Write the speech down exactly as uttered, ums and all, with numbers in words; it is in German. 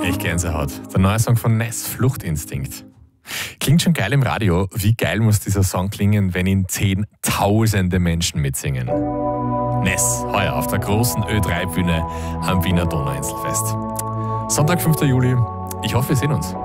Echt Gänsehaut. Der neue Song von Ness, Fluchtinstinkt. Klingt schon geil im Radio. Wie geil muss dieser Song klingen, wenn ihn zehntausende Menschen mitsingen? Ness, heuer auf der großen Ö drei Bühne am Wiener Donauinselfest. Sonntag, fünfter Juli. Ich hoffe, wir sehen uns.